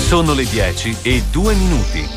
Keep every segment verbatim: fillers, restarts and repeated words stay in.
Sono le dieci e due minuti.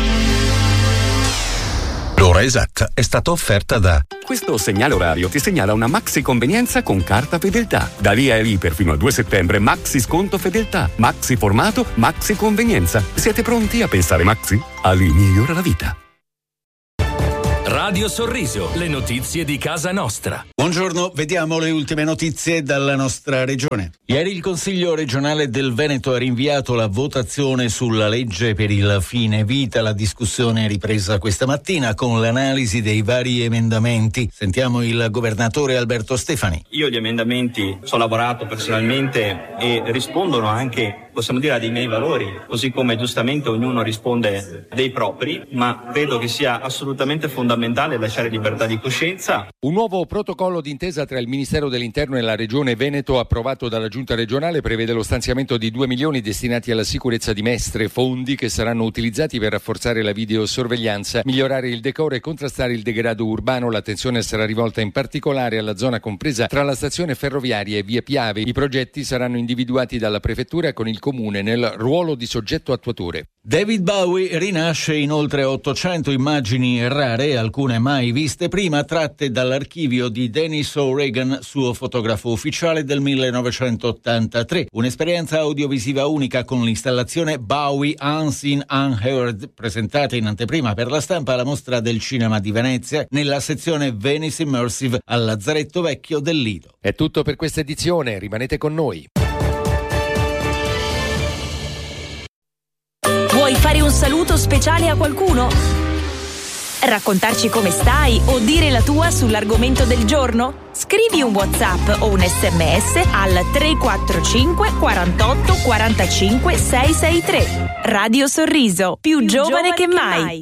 L'ora esatta è stata offerta da... Questo segnale orario ti segnala una maxi convenienza con carta fedeltà. Da lì a lì per fino al due settembre maxi sconto fedeltà, maxi formato, maxi convenienza. Siete pronti a pensare maxi? Ali migliora la vita. Radio Sorriso, le notizie di casa nostra. Buongiorno, vediamo le ultime notizie dalla nostra regione. Ieri il Consiglio regionale del Veneto ha rinviato la votazione sulla legge per il fine vita. La discussione è ripresa questa mattina con l'analisi dei vari emendamenti. Sentiamo il governatore Alberto Stefani. Io gli emendamenti ci ho lavorato personalmente e rispondono anche, possiamo dire, a dei miei valori, così come giustamente ognuno risponde dei propri, ma credo che sia assolutamente fondamentale lasciare libertà di coscienza. Un nuovo protocollo d'intesa tra il Ministero dell'Interno e la Regione Veneto, approvato dalla Giunta regionale, prevede lo stanziamento di due milioni destinati alla sicurezza di Mestre, fondi che saranno utilizzati per rafforzare la videosorveglianza, migliorare il decoro e contrastare il degrado urbano. L'attenzione sarà rivolta in particolare alla zona compresa tra la stazione ferroviaria e via Piave. I progetti saranno individuati dalla Prefettura con il Comune nel ruolo di soggetto attuatore. David Bowie rinasce in oltre ottocento immagini rare, alcune mai viste prima, tratte dall'archivio di Dennis O'Regan, suo fotografo ufficiale del millenovecentottantatré. Un'esperienza audiovisiva unica con l'installazione Bowie Unseen Unheard, presentata in anteprima per la stampa alla Mostra del Cinema di Venezia, nella sezione Venice Immersive al Lazzaretto Vecchio del Lido. È tutto per questa edizione, rimanete con noi. Vuoi fare un saluto speciale a qualcuno? Raccontarci come stai o dire la tua sull'argomento del giorno? Scrivi un WhatsApp o un S M S al tre quattro cinque quarantotto quarantacinque seicentosessantatré. Radio Sorriso, più, più giovane, giovane che mai. mai.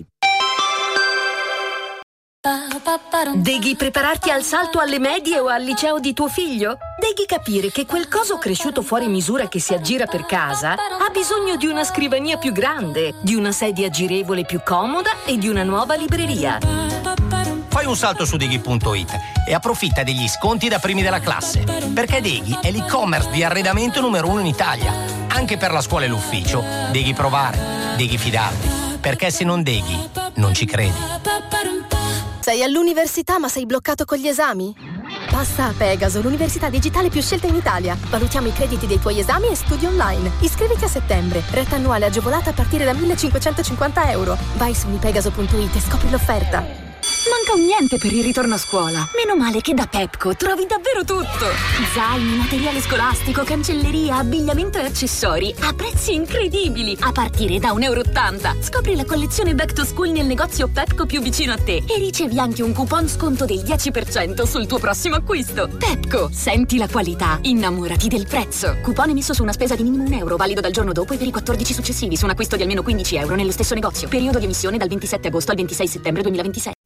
Devi prepararti al salto alle medie o al liceo di tuo figlio? Devi capire che quel coso cresciuto fuori misura che si aggira per casa ha bisogno di una scrivania più grande, di una sedia girevole più comoda e di una nuova libreria. Fai un salto su Deghi punto it e approfitta degli sconti da primi della classe, perché Deghi è l'e-commerce di arredamento numero uno in Italia. Anche per la scuola e l'ufficio, devi provare, devi fidarti, perché se non Deghi, non ci credi. Sei all'università ma sei bloccato con gli esami? Passa a Pegaso, l'università digitale più scelta in Italia. Valutiamo i crediti dei tuoi esami e studi online. Iscriviti a settembre. Retta annuale agevolata a partire da millecinquecentocinquanta euro. Vai su unipegaso punto it e scopri l'offerta. Manca un niente per il ritorno a scuola. Meno male che da Pepco trovi davvero tutto. Zaini, materiale scolastico, cancelleria, abbigliamento e accessori a prezzi incredibili, a partire da un euro e ottanta. Scopri la collezione Back to School nel negozio Pepco più vicino a te e ricevi anche un coupon sconto del dieci per cento sul tuo prossimo acquisto. Pepco, senti la qualità, innamorati del prezzo. Coupon emesso su una spesa di minimo un euro, valido dal giorno dopo e per i quattordici successivi su un acquisto di almeno quindici euro nello stesso negozio. Periodo di emissione dal ventisette agosto al ventisei settembre duemilaventisei.